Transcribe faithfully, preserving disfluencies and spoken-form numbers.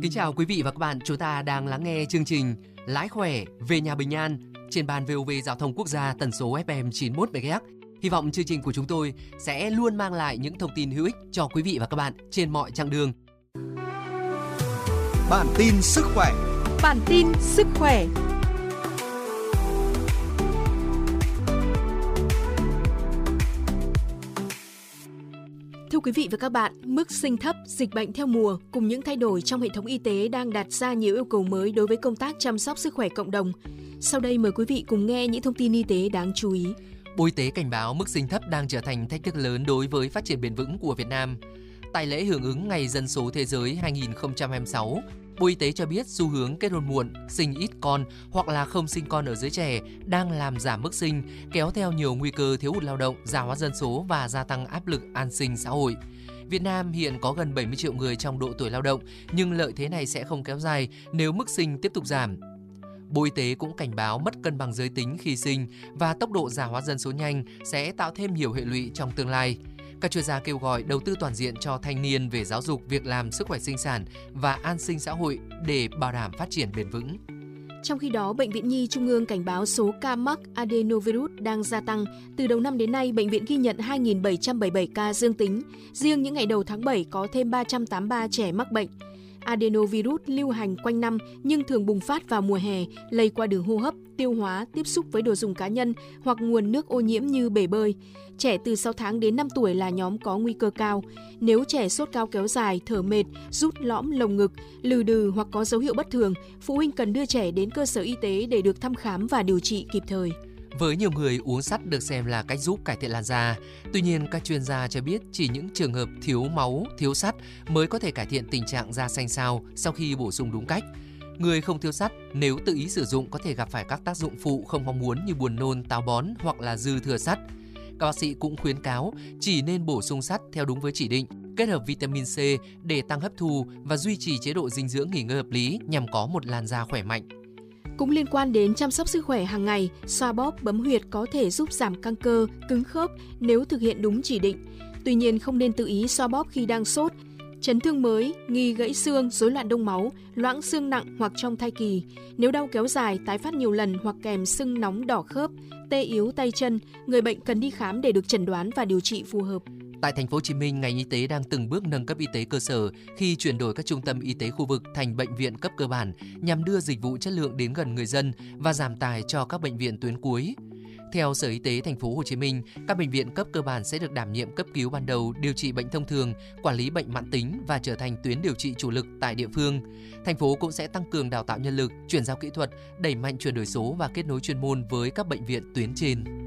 Kính chào quý vị và các bạn, chúng ta đang lắng nghe chương trình Lái khỏe về nhà bình an trên ban vê o vê Giao thông Quốc gia tần số ép em chín mươi mốt mê ga héc. Hy vọng chương trình của chúng tôi sẽ luôn mang lại những thông tin hữu ích cho quý vị và các bạn trên mọi chặng đường. Bản tin sức khỏe. Bản tin sức khỏe. Thưa quý vị và các bạn, mức sinh thấp, dịch bệnh theo mùa cùng những thay đổi trong hệ thống y tế đang đặt ra nhiều yêu cầu mới đối với công tác chăm sóc sức khỏe cộng đồng. Sau đây mời quý vị cùng nghe những thông tin y tế đáng chú ý. Bộ Y tế cảnh báo mức sinh thấp đang trở thành thách thức lớn đối với phát triển bền vững của Việt Nam. Tại lễ hưởng ứng Ngày Dân số Thế giới hai không hai sáu, Bộ Y tế cho biết xu hướng kết hôn muộn, sinh ít con hoặc là không sinh con ở giới trẻ đang làm giảm mức sinh, kéo theo nhiều nguy cơ thiếu hụt lao động, già hóa dân số và gia tăng áp lực an sinh xã hội. Việt Nam hiện có gần bảy mươi triệu người trong độ tuổi lao động, nhưng lợi thế này sẽ không kéo dài nếu mức sinh tiếp tục giảm. Bộ Y tế cũng cảnh báo mất cân bằng giới tính khi sinh và tốc độ già hóa dân số nhanh sẽ tạo thêm nhiều hệ lụy trong tương lai. Các chuyên gia kêu gọi đầu tư toàn diện cho thanh niên về giáo dục, việc làm, sức khỏe sinh sản và an sinh xã hội để bảo đảm phát triển bền vững. Trong khi đó, Bệnh viện Nhi Trung ương cảnh báo số ca mắc adenovirus đang gia tăng. Từ đầu năm đến nay, bệnh viện ghi nhận hai nghìn bảy trăm bảy mươi bảy ca dương tính. Riêng những ngày đầu tháng bảy có thêm ba trăm tám mươi ba trẻ mắc bệnh. Adenovirus lưu hành quanh năm nhưng thường bùng phát vào mùa hè, lây qua đường hô hấp, tiêu hóa, tiếp xúc với đồ dùng cá nhân hoặc nguồn nước ô nhiễm như bể bơi. Trẻ từ sáu tháng đến năm tuổi là nhóm có nguy cơ cao. Nếu trẻ sốt cao kéo dài, thở mệt, rút lõm lồng ngực, lừ đừ hoặc có dấu hiệu bất thường, phụ huynh cần đưa trẻ đến cơ sở y tế để được thăm khám và điều trị kịp thời. Với nhiều người, uống sắt được xem là cách giúp cải thiện làn da. Tuy nhiên, các chuyên gia cho biết chỉ những trường hợp thiếu máu, thiếu sắt mới có thể cải thiện tình trạng da xanh xao sau khi bổ sung đúng cách. Người không thiếu sắt nếu tự ý sử dụng có thể gặp phải các tác dụng phụ không mong muốn như buồn nôn, táo bón hoặc là dư thừa sắt. Các bác sĩ cũng khuyến cáo chỉ nên bổ sung sắt theo đúng với chỉ định, kết hợp vitamin C để tăng hấp thu và duy trì chế độ dinh dưỡng nghỉ ngơi hợp lý nhằm có một làn da khỏe mạnh. Cũng liên quan đến chăm sóc sức khỏe hàng ngày, xoa bóp bấm huyệt có thể giúp giảm căng cơ, cứng khớp nếu thực hiện đúng chỉ định. Tuy nhiên không nên tự ý xoa bóp khi đang sốt, chấn thương mới, nghi gãy xương, rối loạn đông máu, loãng xương nặng hoặc trong thai kỳ. Nếu đau kéo dài, tái phát nhiều lần hoặc kèm sưng nóng đỏ khớp, tê yếu tay chân, người bệnh cần đi khám để được chẩn đoán và điều trị phù hợp. Tại thành phố Hồ Chí Minh, ngành y tế đang từng bước nâng cấp y tế cơ sở khi chuyển đổi các trung tâm y tế khu vực thành bệnh viện cấp cơ bản nhằm đưa dịch vụ chất lượng đến gần người dân và giảm tải cho các bệnh viện tuyến cuối. Theo Sở Y tế thành phố Hồ Chí Minh, các bệnh viện cấp cơ bản sẽ được đảm nhiệm cấp cứu ban đầu, điều trị bệnh thông thường, quản lý bệnh mãn tính và trở thành tuyến điều trị chủ lực tại địa phương. Thành phố cũng sẽ tăng cường đào tạo nhân lực, chuyển giao kỹ thuật, đẩy mạnh chuyển đổi số và kết nối chuyên môn với các bệnh viện tuyến trên.